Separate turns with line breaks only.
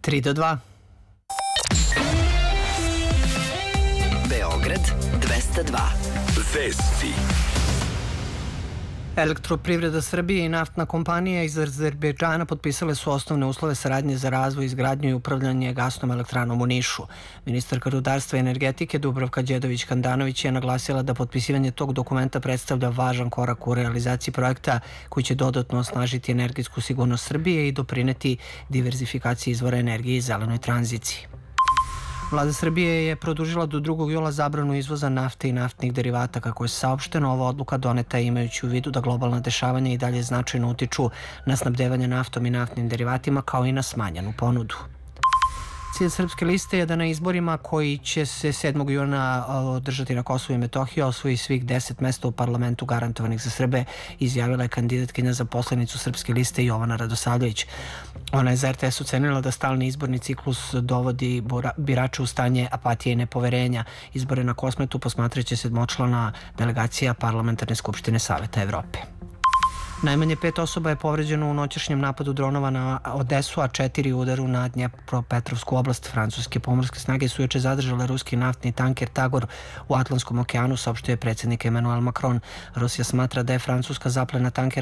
3 do 2.
Beograd 202. Vesti.
Elektroprivreda Srbije i naftna kompanija iz Azerbejdžana potpisale su osnovne uslove saradnje za razvoj, izgradnju i upravljanje gasnom elektranom u Nišu. Ministarka rudarstva i energetike Dubravka Đedović-Handanović je naglasila da potpisivanje tog dokumenta predstavlja važan korak u realizaciji projekta koji će dodatno osnažiti energetsku sigurnost Srbije i doprineti diverzifikaciji izvora energije i zelenoj tranziciji. Vlada Srbije je produžila do 2. jula zabranu izvoza nafte i naftnih derivata. Kako je saopšteno, ova odluka doneta je imajući u vidu da globalna dešavanja i dalje značajno utiču na snabdevanje naftom i naftnim derivatima, kao i na smanjenu ponudu. Cilj Srpske liste je da na izborima koji će se 7. juna održati na Kosovu i Metohiji osvoji svih 10 mesta u parlamentu garantovanih za Srbe, izjavila je kandidatkinja za poslanicu Srpske liste Jovana Radosavljević. Ona je za RTS ocenila da stalni izborni ciklus dovodi birače u stanje apatije i nepoverenja. Izbore na Kosmetu posmatraće 7-člana delegacija Parlamentarne skupštine Saveta Evrope. Najmanje 5 osoba je povređeno u noćašnjem napadu dronova na Odesu, a 4 udaru na Dnjepropetrovsku oblast. Francuske pomorske snage su juče zadržale ruski naftni tanker Tagor u Atlantskom okeanu, saopštio je predsjednik Emmanuel Macron. Rusija smatra da je Francuska zaplena tankera